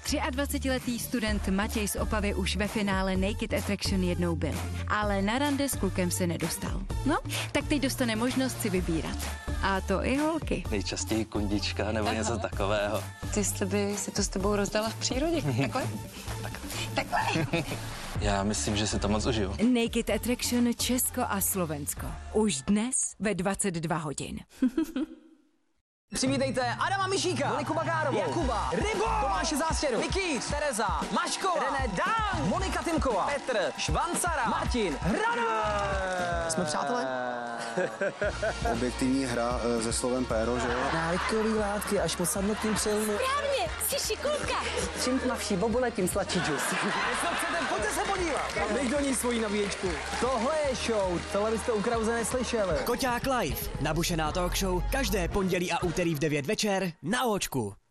23letý student Matěj z Opavy už ve finále Naked Attraction jednou byl, ale na rande s klukem se nedostal. No, tak teď dostane možnost si vybírat. A to i holky. Nejčastěji kundička nebo něco takového. Ty by si to s tebou rozdala v přírodě, takhle? Takhle. Já myslím, že si to moc užiju. Naked Attraction Česko a Slovensko. Už dnes ve 22 hodin. Přivítejte Adama Mišíka, Moniku Bagárovou, Jakuba, Rybo, Tomáše Zástěru, Nikýř, Tereza, Maškova, René Dang, Monika Timková, Petr, Švancara, Martin, Hradová. Jsme přátelé? Objektivní hra se slovem péro, že jo? Návykový látky až po samotným přilnu. Správně, jsi šikulka. Čím tmavší bobule, tím sladší džus. Pojďte se podívat. Dej do ní svoji nabíječku. Tohle je show, tohle byste u Krause neslyšeli. Koťák Live, nabušená talk show, každé pondělí a úterý v 9 večer na Očku.